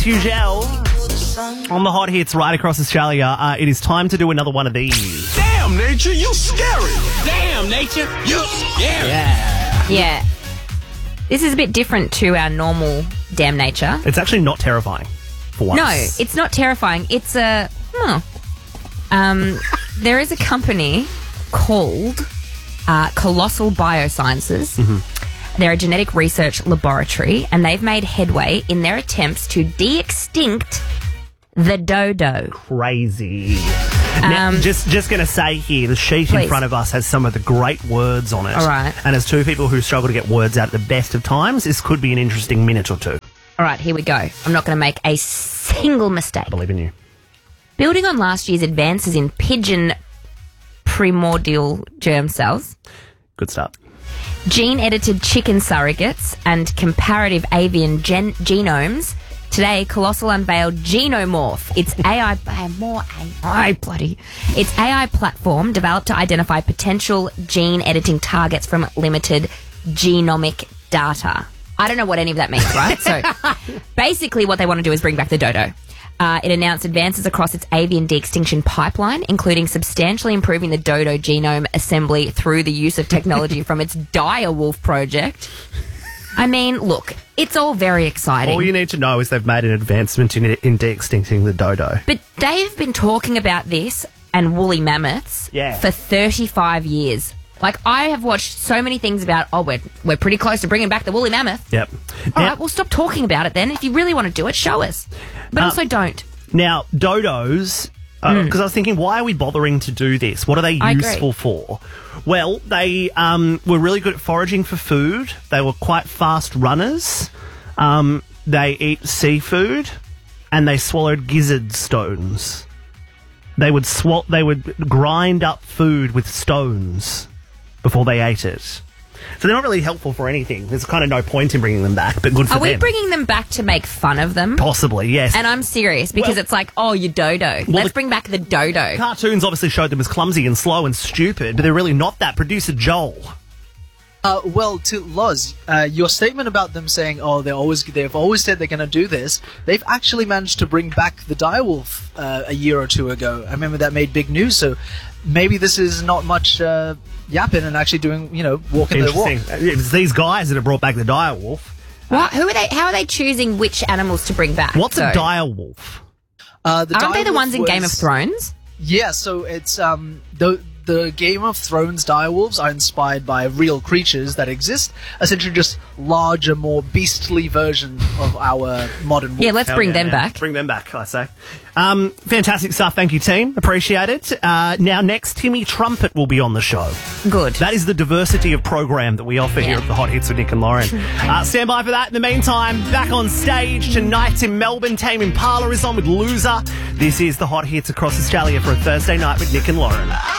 Hugel on the hot hits right across Australia. It is time to do another one of these. Damn, nature, you scary. Damn, nature, you scary. Yeah. This is a bit different to our normal Damn Nature. It's actually not terrifying for once. No, it's not terrifying. It's a... there is a company called Colossal Biosciences. Mm-hmm. They're a genetic research laboratory, and they've made headway in their attempts to de-extinct the dodo. Crazy. Now, just going to say here, the sheet in front of us has some of the great words on it. All right. And as two people who struggle to get words out at the best of times, this could be an interesting minute or two. All right, here we go. I'm not going to make a single mistake. I believe in you. Building on last year's advances in pigeon primordial germ cells, Good start. gene-edited chicken surrogates, and comparative avian genomes, today Colossal unveiled Genomorph, its its AI platform developed to identify potential gene-editing targets from limited genomic data. I don't know what any of that means, right? So basically what they want to do is bring back the dodo. It announced advances across its avian de-extinction pipeline, including substantially improving the dodo genome assembly through the use of technology from its direwolf project. I mean, look, it's all very exciting. All you need to know is they've made an advancement in de-extincting the dodo. But they've been talking about this and woolly mammoths for 35 years. Like, I have watched so many things about, we're pretty close to bringing back the woolly mammoth. Yep. All right, well, stop talking about it then. If you really want to do it, show us. But also don't. Now, dodos, because I was thinking, why are we bothering to do this? What are they useful for? Well, they were really good at foraging for food. They were quite fast runners. They eat seafood, and they swallowed gizzard stones. They would grind up food with stones before they ate it. So they're not really helpful for anything. There's kind of no point in bringing them back, but good for them. Are we bringing them back to make fun of them? Possibly, yes. And I'm serious, because it's like, oh, you dodo. Let's bring back the dodo. Cartoons obviously showed them as clumsy and slow and stupid, but they're really not that. Producer Joel. Well, to Loz, your statement about them saying, they've always said they're going to do this, they've actually managed to bring back the direwolf a year or two ago. I remember that made big news, so maybe this is not much yapping and actually doing, walking their walk. It's these guys that have brought back the direwolf. What? Who are they? How are they choosing which animals to bring back? What's a direwolf? Aren't they the ones in Game of Thrones? Yeah, so it's the Game of Thrones direwolves are inspired by real creatures that exist, essentially just larger, more beastly versions of our modern wolf. Yeah, let's bring them back. Bring them back, I say. Fantastic stuff. Thank you, team. Appreciate it. Now, next, Timmy Trumpet will be on the show. Good. That is the diversity of program that we offer here at the Hot Hits with Nick and Lauren. Stand by for that. In the meantime, back on stage tonight in Melbourne, Tame Impala is on with Loser. This is the Hot Hits across Australia for a Thursday night with Nick and Lauren.